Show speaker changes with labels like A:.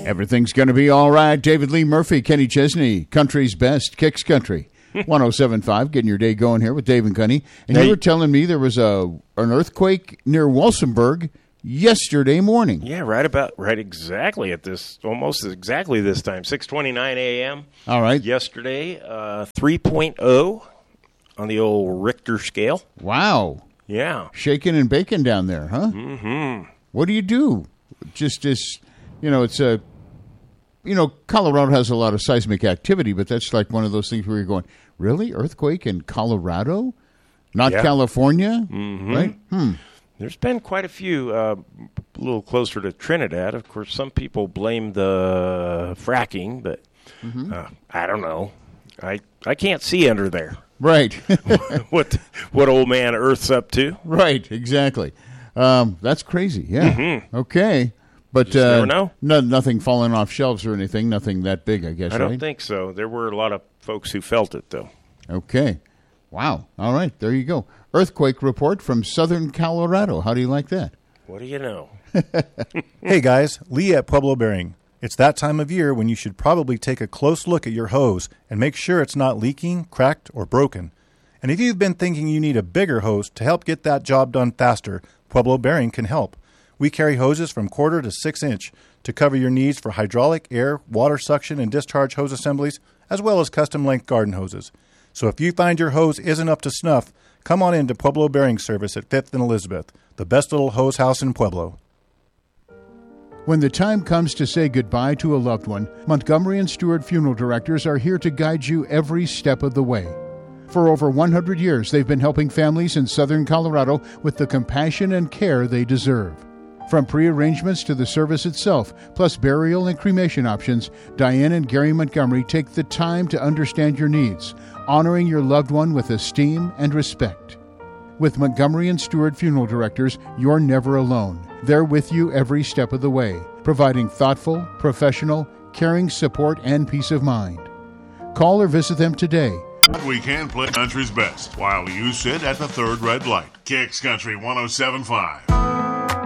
A: Everything's going to be all right. David Lee Murphy, Kenny Chesney, country's best, Kicks Country. 107.5, getting your day going here with Dave and Kenny. And you were telling me there was an earthquake near Walsenburg yesterday morning.
B: Yeah, right exactly at this, almost exactly this time, 6:29 a.m.
A: All right.
B: Yesterday, 3.0 on the old Richter scale.
A: Wow.
B: Yeah.
A: Shaking and baking down there, huh?
B: Mm-hmm.
A: What do you do? Just it's Colorado has a lot of seismic activity, but that's like one of those things where you're going, really? Earthquake in Colorado? Not California?
B: Mm-hmm.
A: Right?
B: There's been quite a few, a little closer to Trinidad. Of course, some people blame the fracking, but I don't know. I can't see under there.
A: Right.
B: What old man Earth's up to.
A: Right, exactly. That's crazy, yeah. Mm-hmm. Okay. But
B: never know.
A: Nothing falling off shelves or anything, nothing that big, I guess,
B: I don't think so. There were a lot of folks who felt it, though.
A: Okay. Wow. All right, there you go. Earthquake report from southern Colorado. How do you like that?
B: What do you know?
C: Hey, guys. Lee at Pueblo Bearing. It's that time of year when you should probably take a close look at your hose and make sure it's not leaking, cracked, or broken. And if you've been thinking you need a bigger hose to help get that job done faster, Pueblo Bearing can help. We carry hoses from 1/4 to 6 inch to cover your needs for hydraulic, air, water suction, and discharge hose assemblies, as well as custom-length garden hoses. So if you find your hose isn't up to snuff, come on in to Pueblo Bearing Service at 5th and Elizabeth, the best little hose house in Pueblo.
A: When the time comes to say goodbye to a loved one, Montgomery and Stewart Funeral Directors are here to guide you every step of the way. For over 100 years, they've been helping families in southern Colorado with the compassion and care they deserve. From pre-arrangements to the service itself, plus burial and cremation options, Diane and Gary Montgomery take the time to understand your needs, honoring your loved one with esteem and respect. With Montgomery and Stewart Funeral Directors, you're never alone. They're with you every step of the way, providing thoughtful, professional, caring support and peace of mind. Call or visit them today.
D: We can play country's best while you sit at the third red light. Kicks Country 107.5.